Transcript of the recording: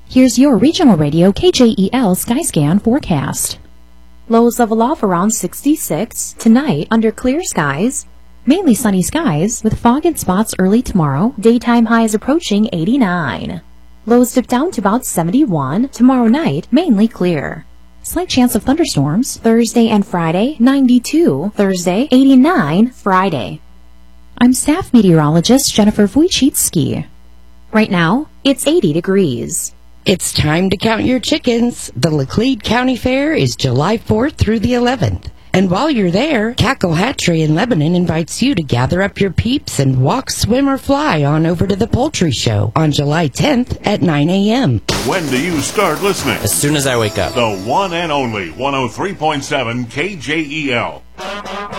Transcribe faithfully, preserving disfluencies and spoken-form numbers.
Here's your regional radio K J E L Skyscan forecast. Lows level off around sixty-six. Tonight, under clear skies. Mainly sunny skies, with fog in spots early tomorrow. Daytime highs approaching eighty-nine. Lows dip down to about seventy-one. Tomorrow night, mainly clear. Slight chance of thunderstorms. Thursday and Friday, ninety-two. Thursday, eighty-nine. Friday. I'm staff meteorologist Jennifer Wojcicki. Right now, it's eighty degrees. It's time to count your chickens. The Laclede County Fair is July fourth through the eleventh. And while you're there, Cackle Hatchery in Lebanon invites you to gather up your peeps and walk, swim, or fly on over to the Poultry Show on July tenth at nine a.m. When do you start listening? As soon as I wake up. The one and only one oh three point seven K J E L.